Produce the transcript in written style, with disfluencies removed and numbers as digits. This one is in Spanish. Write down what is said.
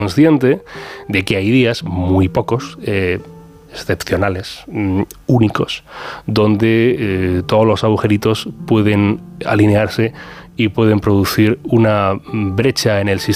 consciente de que hay días, muy pocos, excepcionales, únicos, donde todos los agujeritos pueden alinearse y pueden producir una brecha en el sistema